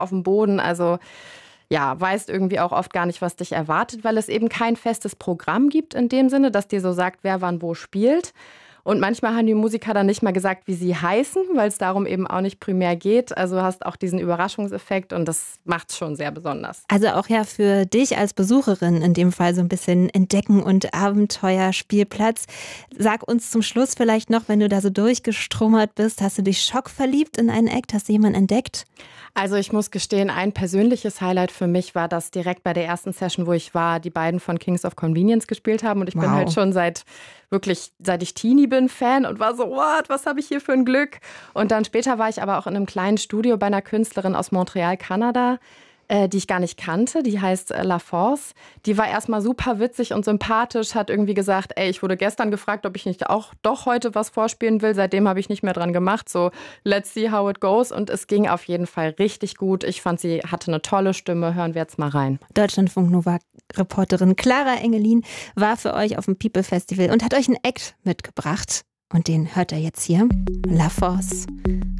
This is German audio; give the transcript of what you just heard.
auf dem Boden. Also ja, weißt irgendwie auch oft gar nicht, was dich erwartet, weil es eben kein festes Programm gibt in dem Sinne, das dir so sagt, wer wann wo spielt. Und manchmal haben die Musiker dann nicht mal gesagt, wie sie heißen, weil es darum eben auch nicht primär geht. Also du hast auch diesen Überraschungseffekt und das macht es schon sehr besonders. Also auch ja für dich als Besucherin in dem Fall so ein bisschen Entdecken und Abenteuerspielplatz. Sag uns zum Schluss vielleicht noch, wenn du da so durchgestromert bist, hast du dich schockverliebt in einen Act? Hast du jemanden entdeckt? Also ich muss gestehen, ein persönliches Highlight für mich war, dass direkt bei der ersten Session, wo ich war, die beiden von Kings of Convenience gespielt haben. Und ich bin halt schon seit ich Teenie bin, Fan und war so, what, was habe ich hier für ein Glück? Und dann später war ich aber auch in einem kleinen Studio bei einer Künstlerin aus Montreal, Kanada, die ich gar nicht kannte. Die heißt La Force. Die war erstmal super witzig und sympathisch, hat irgendwie gesagt, ey, ich wurde gestern gefragt, ob ich nicht auch doch heute was vorspielen will. Seitdem habe ich nicht mehr dran gemacht. So, let's see how it goes. Und es ging auf jeden Fall richtig gut. Ich fand, sie hatte eine tolle Stimme. Hören wir jetzt mal rein. Deutschlandfunk Nova-Reporterin Clara Engelin war für euch auf dem People Festival und hat euch einen Act mitgebracht. Und den hört ihr jetzt hier. La Force.